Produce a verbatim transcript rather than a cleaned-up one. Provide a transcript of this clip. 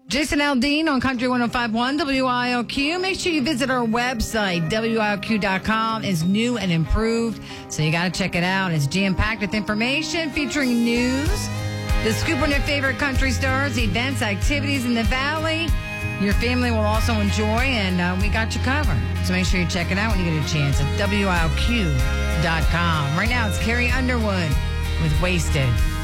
Jason Aldean on Country one oh five point one W I L Q. Make sure you visit our website, W I L Q dot com. It's new and improved, so you got to check it out. It's jam-packed with information featuring news, the scoop on your favorite country stars, events, activities in the Valley. Your family will also enjoy, and uh, we got you covered. So make sure you check it out when you get a chance at W I L Q dot com. Right now, it's Carrie Underwood with Wasted.